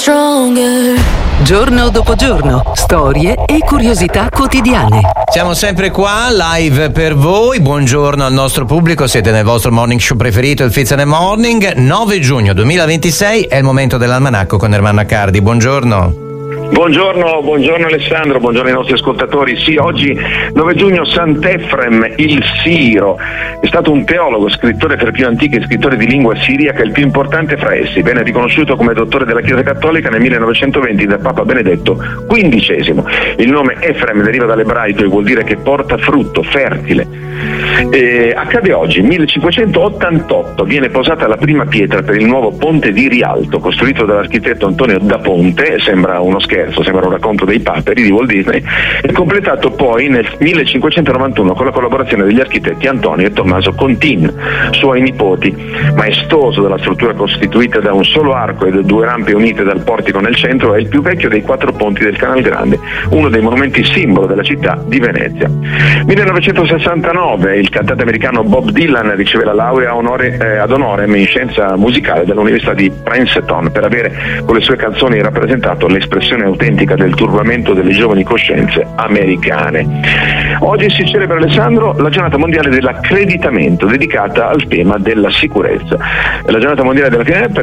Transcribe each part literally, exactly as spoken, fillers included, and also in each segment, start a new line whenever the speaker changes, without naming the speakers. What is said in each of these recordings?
stronger.
Giorno dopo giorno, storie e curiosità quotidiane.
Siamo sempre qua, live per voi. Buongiorno al nostro pubblico, siete nel vostro morning show preferito, il Fizz and the Morning. nove giugno duemilaventisei è il momento dell'almanacco con Ermanno Accardi. Buongiorno.
Buongiorno, buongiorno Alessandro, buongiorno ai nostri ascoltatori. Sì, oggi nove giugno Sant'Efrem il Siro è stato un teologo, scrittore tra i più antichi scrittori di lingua siriaca, il più importante fra essi. Venne riconosciuto come dottore della Chiesa Cattolica nel millenovecentoventi da Papa Benedetto quindicesimo. Il nome Efrem deriva dall'ebraico e vuol dire che porta frutto, fertile. E accade oggi, millecinquecentottantotto, viene posata la prima pietra per il nuovo ponte di Rialto, costruito dall'architetto Antonio da Ponte. Sembra uno scherzo, sembra un racconto dei paperi di Walt Disney, e completato poi nel millecinquecentonovantuno con la collaborazione degli architetti Antonio e Tommaso Contin, suoi nipoti. Maestoso dalla struttura costituita da un solo arco e da due rampe unite dal portico nel centro, è il più vecchio dei quattro ponti del Canal Grande, uno dei monumenti simbolo della città di Venezia. millenovecentosessantanove, il cantante americano Bob Dylan riceve la laurea onore, eh, ad honorem in scienza musicale dall'Università di Princeton per avere con le sue canzoni rappresentato l'espressione autentica del turbamento delle giovani coscienze americane. Oggi si celebra, Alessandro, la giornata mondiale dell'accreditamento, dedicata al tema della sicurezza. La giornata mondiale dell'accreditamento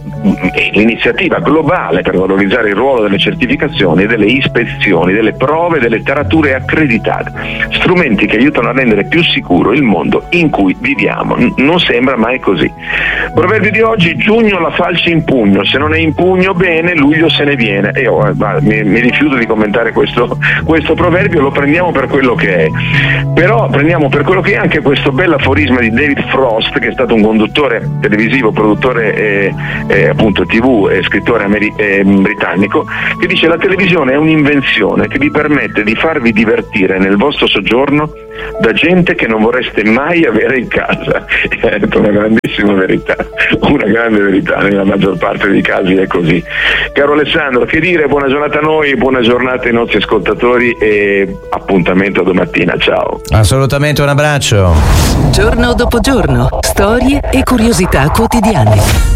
è l'iniziativa globale per valorizzare il ruolo delle certificazioni, delle ispezioni, delle prove, delle tarature accreditate, strumenti che aiutano a rendere più sicuro il mondo in cui viviamo. N- non sembra mai così. Proverbio di oggi: giugno la falce in pugno, se non è in pugno bene, luglio se ne viene. E io eh, mi, mi rifiuto di commentare questo, questo proverbio, lo prendiamo per quello che è. Però prendiamo per quello che è anche questo bel aforisma di David Frost, che è stato un conduttore televisivo, produttore e, e appunto tivù e scrittore ameri- e britannico, che dice: la televisione è un'invenzione che vi permette di farvi divertire nel vostro soggiorno da gente che non vorreste mai avere in casa. È una grandissima verità, una grande verità, nella maggior parte dei casi è così. Caro Alessandro, che dire, buona giornata a noi, buona giornata ai nostri ascoltatori e appuntamento a domattina, ciao.
Assolutamente, un abbraccio.
Giorno dopo giorno, storie e curiosità quotidiane.